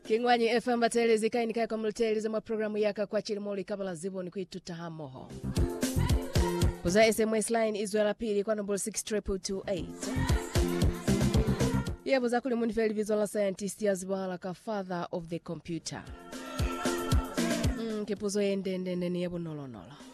Kingwanyi FM batelezi kaini kaya kumultelezi mwa programu yaka kwa chilimoli kabala zibo ni kuituta hamoho. Kuza SMS line Israel pili kwa number 62228. Yebo za kuli munifeli visual scientist ya zibahala ka father of the computer. Kipuzo yende ni yebo nolonolo.